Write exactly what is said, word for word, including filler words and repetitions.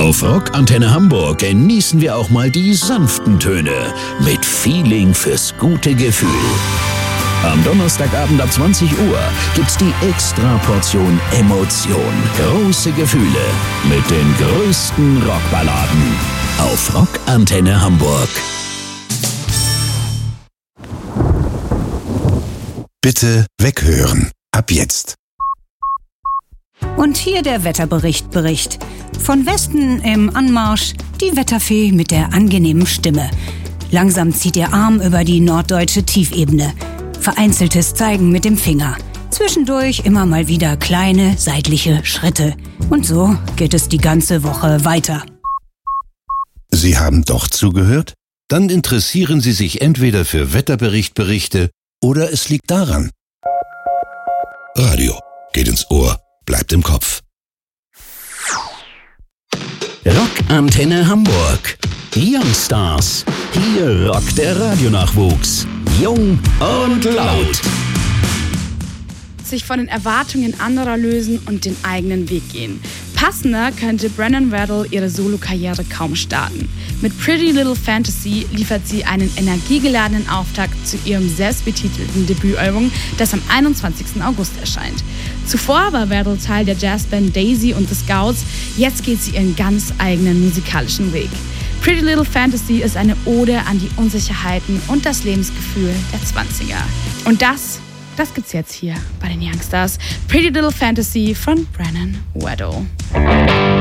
Auf Rock Antenne Hamburg genießen wir auch mal die sanften Töne mit Feeling fürs gute Gefühl. Am Donnerstagabend ab zwanzig Uhr gibt's die Extra-Portion Emotion. Große Gefühle mit den größten Rockballaden auf Rock Antenne Hamburg. Bitte weghören. Ab jetzt. Und hier der Wetterbericht Bericht. Von Westen im Anmarsch die Wetterfee mit der angenehmen Stimme. Langsam zieht ihr Arm über die norddeutsche Tiefebene. Vereinzeltes Zeigen mit dem Finger. Zwischendurch immer mal wieder kleine seitliche Schritte. Und so geht es die ganze Woche weiter. Sie haben doch zugehört? Dann interessieren Sie sich entweder für Wetterberichtberichte oder es liegt daran. Radio geht ins Ohr, bleibt im Kopf. Rock Antenne Hamburg. Youngstars. Hier rockt der Radionachwuchs. Jung und laut. Sich von den Erwartungen anderer lösen und den eigenen Weg gehen. Passender könnte Brennan Weddle ihre Solokarriere kaum starten. Mit Pretty Little Fantasy liefert sie einen energiegeladenen Auftakt zu ihrem selbstbetitelten Debütalbum, das am einundzwanzigsten August erscheint. Zuvor war Weddle Teil der Jazzband Daisy und the Scouts, jetzt geht sie ihren ganz eigenen musikalischen Weg. Pretty Little Fantasy ist eine Ode an die Unsicherheiten und das Lebensgefühl der zwanziger. Und das, das gibt's jetzt hier bei den Youngstars. Pretty Little Fantasy von Brennan Weddle.